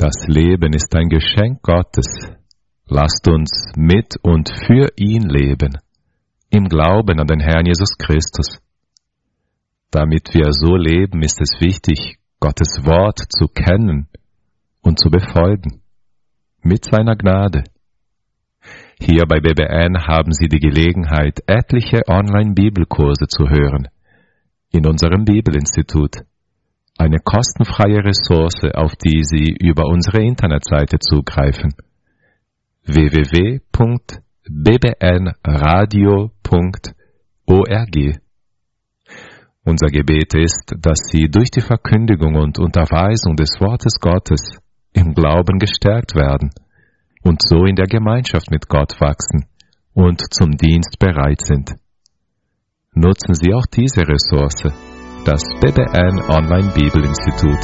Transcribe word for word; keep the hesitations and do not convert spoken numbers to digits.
Das Leben ist ein Geschenk Gottes. Lasst uns mit und für ihn leben, im Glauben an den Herrn Jesus Christus. Damit wir so leben, ist es wichtig, Gottes Wort zu kennen und zu befolgen, mit seiner Gnade. Hier bei B B N haben Sie die Gelegenheit, etliche Online-Bibelkurse zu hören, in unserem Bibelinstitut. Eine kostenfreie Ressource, auf die Sie über unsere Internetseite zugreifen. w w w punkt b b n radio punkt org. Unser Gebet ist, dass Sie durch die Verkündigung und Unterweisung des Wortes Gottes im Glauben gestärkt werden und so in der Gemeinschaft mit Gott wachsen und zum Dienst bereit sind. Nutzen Sie auch diese Ressource, das B B N Online Bibelinstitut.